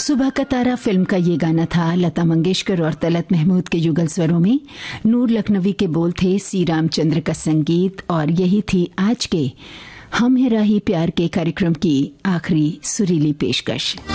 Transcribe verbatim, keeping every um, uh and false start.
सुबह का तारा फिल्म का ये गाना था लता मंगेशकर और तलत महमूद के युगल स्वरों में। नूर लखनवी के बोल थे, सी रामचंद्र का संगीत, और यही थी आज के हम है राही प्यार के कार्यक्रम की आखिरी सुरीली पेशकश।